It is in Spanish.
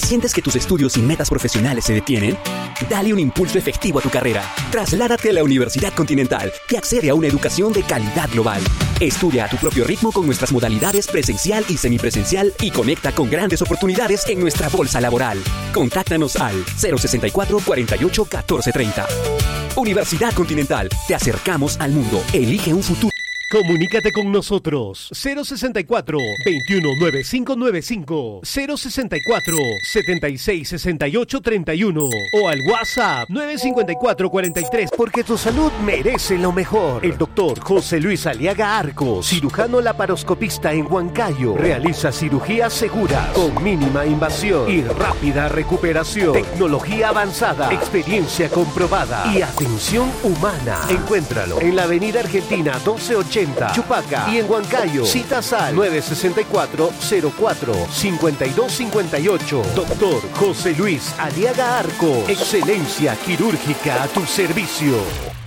¿Sientes que tus estudios y metas profesionales se detienen? Dale un impulso efectivo a tu carrera. Trasládate a la Universidad Continental y accede a una educación de calidad global. Estudia a tu propio ritmo con nuestras modalidades presencial y semipresencial y conecta con grandes oportunidades en nuestra bolsa laboral. Contáctanos al 064 48 14 30. Universidad Continental. Te acercamos al mundo. Elige un futuro. Comunícate con nosotros 064-219595, 064-766831 o al WhatsApp 954-43, porque tu salud merece lo mejor. El doctor José Luis Aliaga Arcos, cirujano laparoscopista en Huancayo, realiza cirugías seguras con mínima invasión y rápida recuperación, tecnología avanzada, experiencia comprobada y atención humana. Encuéntralo en la Avenida Argentina 1280 Chupaca y en Huancayo. Citas al 964-04-5258. Doctor José Luis Aliaga Arcos. Excelencia quirúrgica a tu servicio.